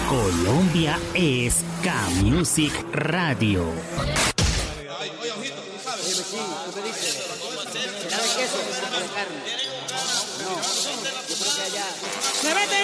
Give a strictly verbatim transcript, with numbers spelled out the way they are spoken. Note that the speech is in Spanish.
Colombia es K-Music Radio. Oye, ojito, tú sabes. Oye, sí, tú me dices, ¿será de queso o de carne? No, yo creo que allá. ¡Me vete